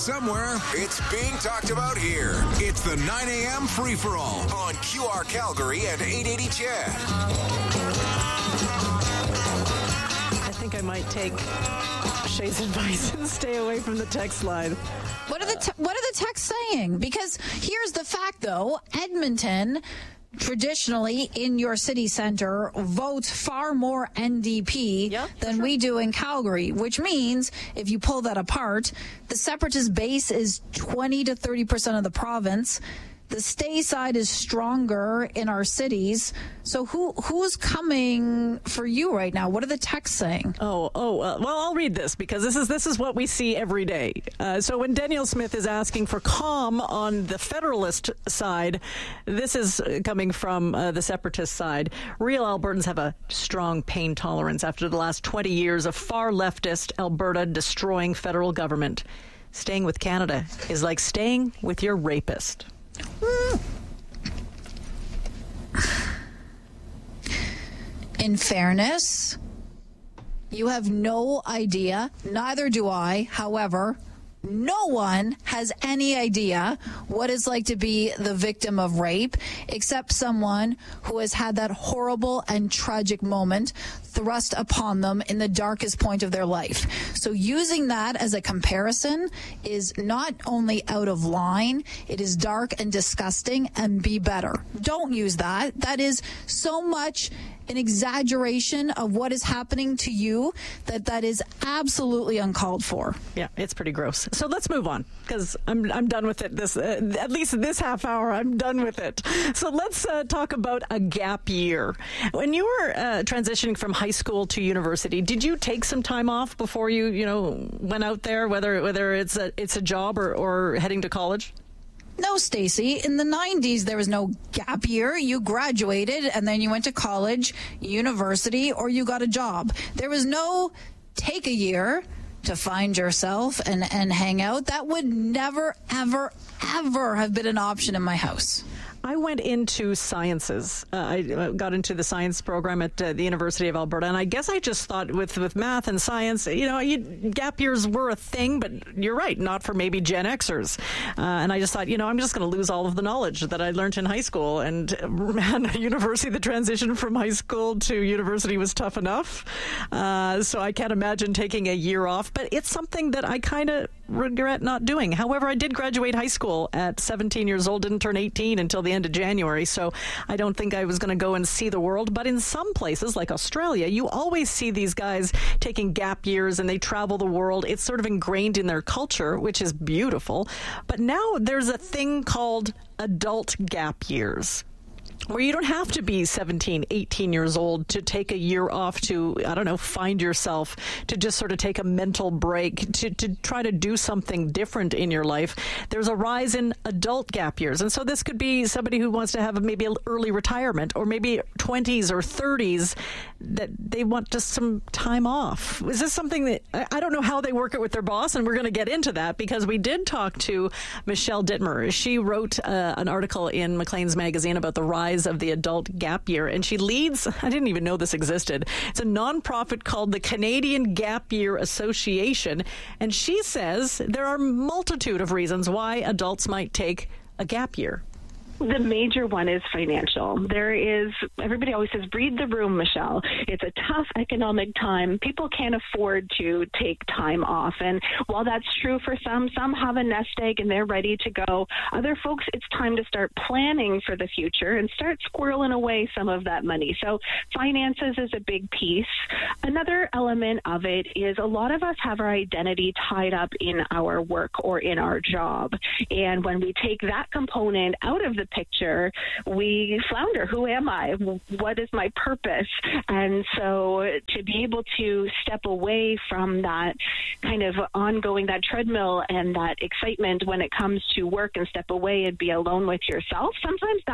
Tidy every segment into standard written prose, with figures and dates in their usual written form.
somewhere, it's being talked about here. It's the 9 a.m. free-for-all on QR Calgary and 880 CHED. I think I might take Shay's advice and stay away from the text line. What are the texts saying? Because here's the fact, though. Edmonton, traditionally in your city center, votes far more NDP than we do in Calgary, which means if you pull that apart, the separatist base is 20 to 30% of the province. The stay side is stronger in our cities. So who's coming for you right now? What are the texts saying? Well, I'll read this because this is what we see every day. So when Danielle Smith is asking for calm on the Federalist side, this is coming from the Separatist side. Real Albertans have a strong pain tolerance after the last 20 years of far leftist Alberta destroying federal government. Staying with Canada is like staying with your rapist. In fairness, you have no idea, neither do I. However, no one has any idea what it's like to be the victim of rape except someone who has had that horrible and tragic moment thrust upon them in the darkest point of their life. So using that as a comparison is not only out of line, it is dark and disgusting, and be better. Don't use that. That is so much an exaggeration of what is happening to you that is absolutely uncalled for. Yeah, it's pretty gross. So let's move on because I'm done with it. At least this half hour, I'm done with it. So let's talk about a gap year. When you were transitioning from high school to university, did you take some time off before you went out there, whether it's a job or heading to college? No, Stacey. In the 90s, there was no gap year. You graduated and then you went to college, university, or you got a job. There was no take a year to find yourself and hang out. That would never, ever, ever have been an option in my house. I went into sciences. I got into the science program at the University of Alberta, and I guess I just thought with math and science, gap years were a thing, but you're right, not for maybe Gen Xers. And I just thought, I'm just going to lose all of the knowledge that I learned in high school. And man, university, the transition from high school to university was tough enough. So I can't imagine taking a year off, but it's something that I kind of regret not doing. However, I did graduate high school at 17 years old, didn't turn 18 until the end of January, so I don't think I was going to go and see the world. But in some places like Australia, you always see these guys taking gap years and they travel the world. It's sort of ingrained in their culture, which is beautiful. But now there's a thing called adult gap years, where you don't have to be 17, 18 years old to take a year off to, find yourself, to just sort of take a mental break, to try to do something different in your life. There's a rise in adult gap years. And so this could be somebody who wants to have maybe an early retirement, or maybe 20s or 30s, that they want just some time off. Is this something that, I don't know how they work it with their boss, and we're going to get into that because we did talk to Michelle Dittmer. She wrote an article in Maclean's magazine about the rise of the adult gap year, and she leads, I didn't even know this existed, it's a nonprofit called the Canadian Gap Year Association, and she says there are a multitude of reasons why adults might take a gap year. The major one is financial. Everybody always says, read the room, Michelle. It's a tough economic time. People can't afford to take time off. And while that's true for some have a nest egg and they're ready to go. Other folks, it's time to start planning for the future and start squirreling away some of that money. So finances is a big piece. Another element of it is a lot of us have our identity tied up in our work or in our job. And when we take that component out of the picture, we flounder. Who am I? What is my purpose? And so to be able to step away from that kind of ongoing, that treadmill and that excitement when it comes to work, and step away and be alone with yourself, sometimes that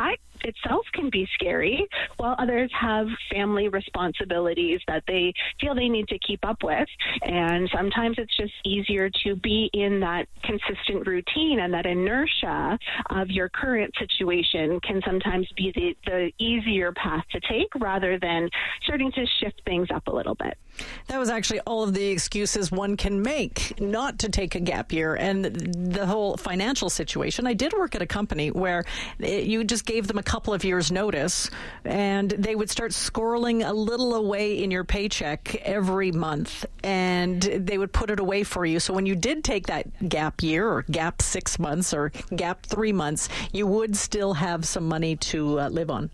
itself can be scary, while others have family responsibilities that they feel they need to keep up with. And sometimes it's just easier to be in that consistent routine, and that inertia of your current situation can sometimes be the easier path to take rather than starting to shift things up a little bit. That was actually all of the excuses one can make not to take a gap year, and the whole financial situation. I did work at a company where you just gave them a couple of years' notice, and they would start squirreling a little away in your paycheck every month, and they would put it away for you. So when you did take that gap year, or gap 6 months, or gap 3 months, you would still have some money to live on.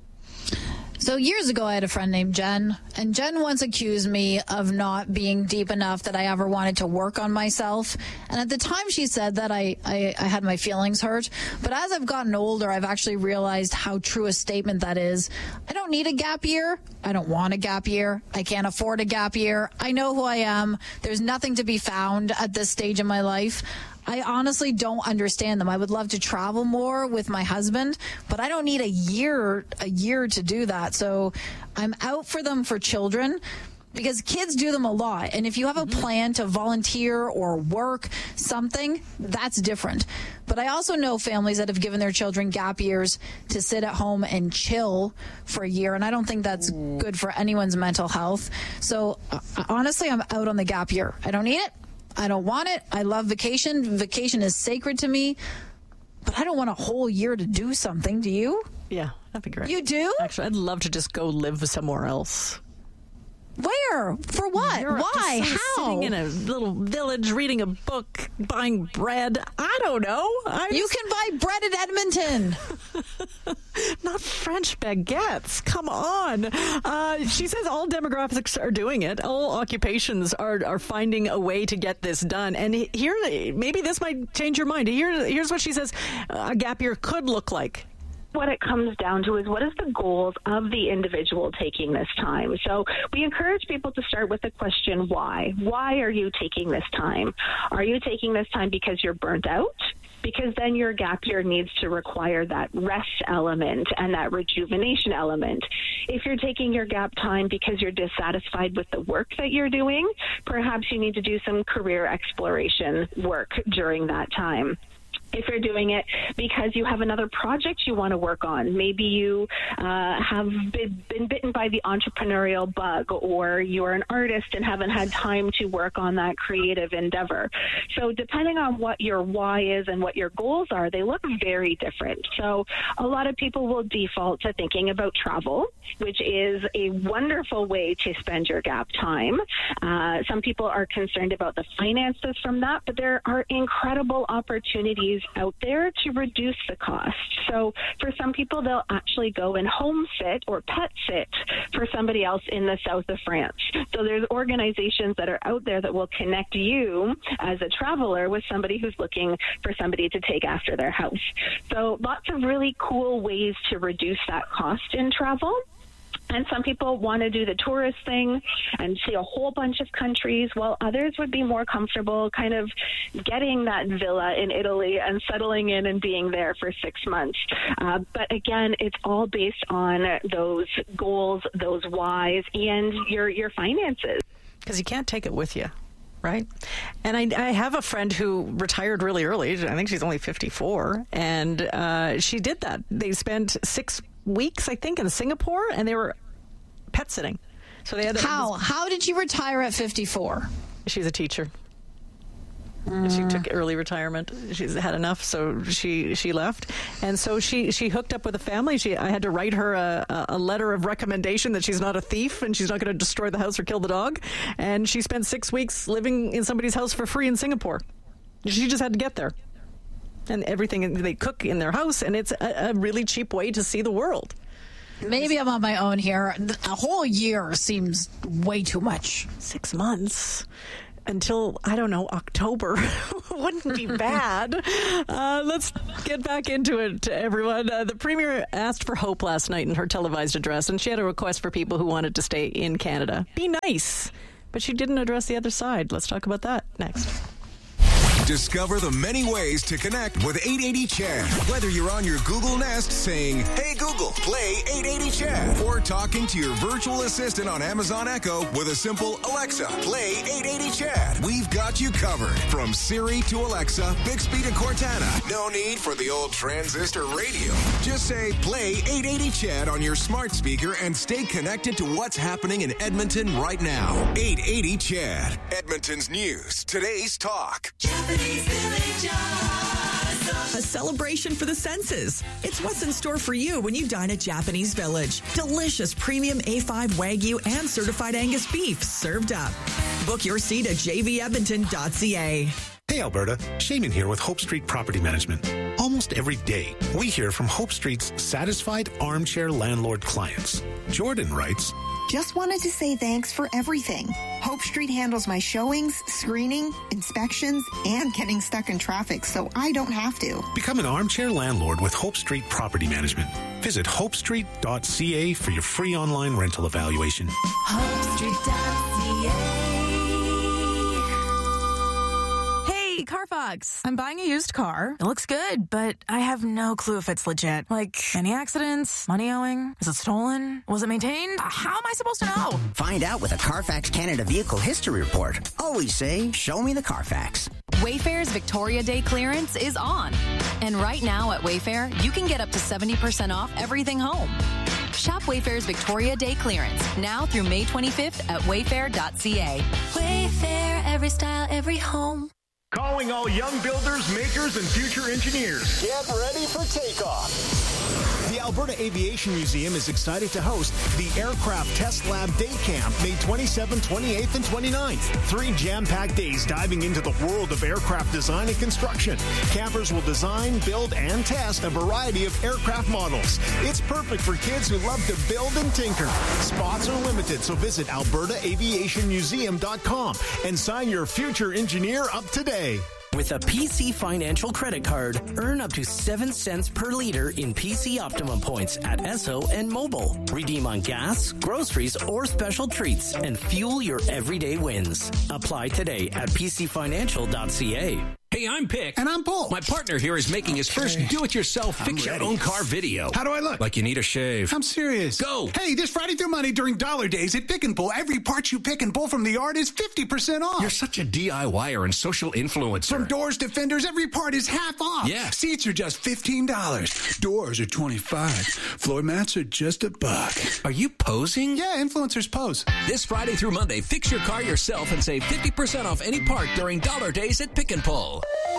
So years ago, I had a friend named Jen, and Jen once accused me of not being deep enough that I ever wanted to work on myself. And at the time she said that, I had my feelings hurt. But as I've gotten older, I've actually realized how true a statement that is. I don't need a gap year. I don't want a gap year. I can't afford a gap year. I know who I am. There's nothing to be found at this stage in my life. I honestly don't understand them. I would love to travel more with my husband, but I don't need a year to do that. So I'm out for them for children, because kids do them a lot. And if you have a plan to volunteer or work something, that's different. But I also know families that have given their children gap years to sit at home and chill for a year. And I don't think that's good for anyone's mental health. So honestly, I'm out on the gap year. I don't need it. I don't want it. I love vacation. Vacation is sacred to me, but I don't want a whole year to do something. Do you? Yeah, that'd be great. You do? Actually, I'd love to just go live somewhere else. Where? For what? Europe. Why? Just How? Sitting in a little village, reading a book, buying bread. I don't know. You can buy bread in Edmonton. Not French baguettes. Come on. She says all demographics are doing it. All occupations are finding a way to get this done. And here, maybe this might change your mind. Here's what she says a gap year could look like. What it comes down to is, what is the goals of the individual taking this time? So we encourage people to start with the question, why? Why are you taking this time? Are you taking this time because you're burnt out? Because then your gap year needs to require that rest element and that rejuvenation element. If you're taking your gap time because you're dissatisfied with the work that you're doing, perhaps you need to do some career exploration work during that time. If you're doing it because you have another project you want to work on, maybe you have been bitten by the entrepreneurial bug, or you're an artist and haven't had time to work on that creative endeavor. So depending on what your why is and what your goals are, they look very different. So a lot of people will default to thinking about travel, which is a wonderful way to spend your gap time. Some people are concerned about the finances from that, but there are incredible opportunities out there to reduce the cost. So for some people, they'll actually go and home sit or pet sit for somebody else in the south of France. So there's organizations that are out there that will connect you as a traveler with somebody who's looking for somebody to take after their house. So lots of really cool ways to reduce that cost in travel. And some people want to do the tourist thing and see a whole bunch of countries, while others would be more comfortable kind of getting that villa in Italy and settling in and being there for 6 months. But again, it's all based on those goals, those whys, and your finances. Because you can't take it with you. Right. And I have a friend who retired really early. I think she's only 54. And she did that. They spent 6 weeks, I think, in Singapore, and they were pet sitting. So they had How did you retire at 54? She's a teacher. She took early retirement. She's had enough, so she left. And so she hooked up with a family. I had to write her a letter of recommendation that she's not a thief and she's not going to destroy the house or kill the dog. And she spent 6 weeks living in somebody's house for free in Singapore. She just had to get there. And everything they cook in their house, and it's a really cheap way to see the world. Maybe I'm on my own here. A whole year seems way too much. 6 months. Until, I don't know, October. Wouldn't be bad. Let's get back into it, everyone. The Premier asked for hope last night in her televised address, and she had a request for people who wanted to stay in Canada. Be nice. But she didn't address the other side. Let's talk about that next. Discover the many ways to connect with 880 Chad. Whether you're on your Google Nest saying, "Hey Google, play 880 Chad," or talking to your virtual assistant on Amazon Echo with a simple "Alexa, play 880 Chad." We've got you covered. From Siri to Alexa, Bixby to Cortana. No need for the old transistor radio. Just say, "Play 880 Chad" on your smart speaker and stay connected to what's happening in Edmonton right now. 880 Chad. Edmonton's news. Today's talk. A celebration for the senses. It's what's in store for you when you dine at Japanese Village. Delicious premium A5 Wagyu and certified Angus beef served up. Book your seat at jvedmonton.ca. Hey Alberta, Shaman here with Hope Street Property Management. Almost every day, we hear from Hope Street's satisfied armchair landlord clients. Jordan writes, "Just wanted to say thanks for everything. Hope Street handles my showings, screening, inspections, and getting stuck in traffic, so I don't have to." Become an armchair landlord with Hope Street Property Management. Visit hopestreet.ca for your free online rental evaluation. HopeStreet.ca. Hey, Carfax. I'm buying a used car. It looks good, but I have no clue if it's legit. Like, any accidents? Money owing? Is it stolen? Was it maintained? How am I supposed to know? Find out with a Carfax Canada Vehicle History Report. Always say, "Show me the Carfax." Wayfair's Victoria Day clearance is on. And right now at Wayfair, you can get up to 70% off everything home. Shop Wayfair's Victoria Day clearance now through May 25th at wayfair.ca. Wayfair, every style, every home. Calling all young builders, makers, and future engineers. Get ready for takeoff. The Alberta Aviation Museum is excited to host the Aircraft Test Lab Day Camp, May 27th, 28th, and 29th. 3 jam-packed days diving into the world of aircraft design and construction. Campers will design, build, and test a variety of aircraft models. It's perfect for kids who love to build and tinker. Spots are limited, so visit albertaaviationmuseum.com and sign your future engineer up today. With a PC Financial credit card, earn up to 7 cents per liter in PC Optimum points at Esso and Mobile. Redeem on gas, groceries, or special treats and fuel your everyday wins. Apply today at pcfinancial.ca. Hey, I'm Pick. And I'm Paul. My partner here is making his first do-it-yourself fix-your-own-car video. How do I look? Like you need a shave. I'm serious. Go. Hey, this Friday through Monday during Dollar Days at Pick and Pull, every part you pick and pull from the yard is 50% off. You're such a DIYer and social influencer. From doors to fenders, every part is half off. Yeah. Seats are just $15. Doors are $25. Floor mats are just $1. Are you posing? Yeah, influencers pose. This Friday through Monday, fix your car yourself and save 50% off any part during Dollar Days at Pick and Pull.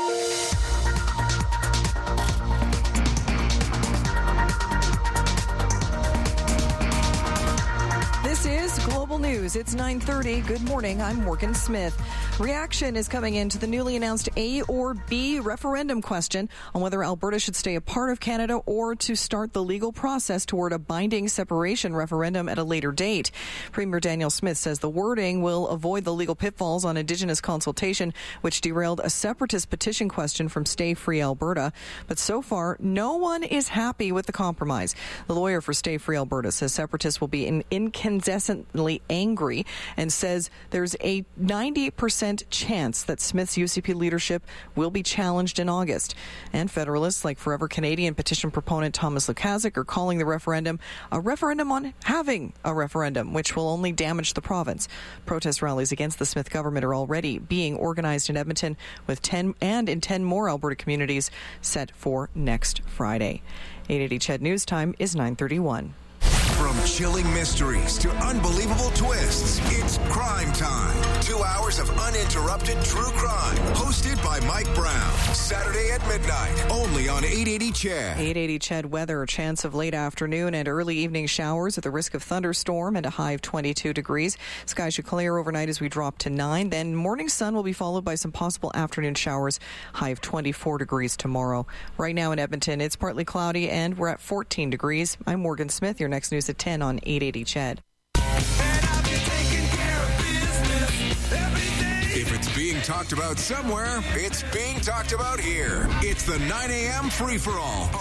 This is Global News. It's 9:30. Good morning. I'm Morgan Smith. Reaction is coming in to the newly announced A or B referendum question on whether Alberta should stay a part of Canada or to start the legal process toward a binding separation referendum at a later date. Premier Daniel Smith says the wording will avoid the legal pitfalls on Indigenous consultation, which derailed a separatist petition question from Stay Free Alberta. But so far, no one is happy with the compromise. The lawyer for Stay Free Alberta says separatists will be incandescently angry and says there's a 98% chance that Smith's UCP leadership will be challenged in August. And Federalists like Forever Canadian petition proponent Thomas Lukaszuk are calling the referendum a referendum on having a referendum, which will only damage the province. Protest rallies against the Smith government are already being organized in Edmonton with 10 more Alberta communities set for next Friday. 880 CHED News Time is 9:31. From chilling mysteries to unbelievable twists, it's Crime Time. 2 hours of uninterrupted true crime. Hosted by Mike Brown. Saturday at midnight. Only on 880 CHED. 880 CHED weather. A chance of late afternoon and early evening showers with a risk of thunderstorm and a high of 22 degrees. Skies should clear overnight as we drop to 9. Then morning sun will be followed by some possible afternoon showers. High of 24 degrees tomorrow. Right now in Edmonton, it's partly cloudy and we're at 14 degrees. I'm Morgan Smith. Your next news at 10 on 880 CHED. If it's being talked about somewhere, it's being talked about here. It's the 9 a.m. free-for-all